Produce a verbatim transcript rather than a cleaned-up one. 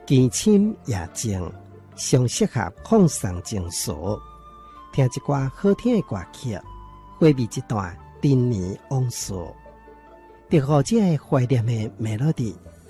轻深也静，上适合放松情绪。听一寡好听的歌曲，回味一段陈年往事，伫后者怀念的 melody。